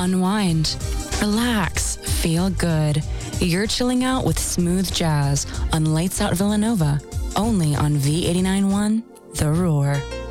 unwind, relax, feel good. You're chilling out with smooth jazz on Lights Out Villanova, only on V89.1 The Roar.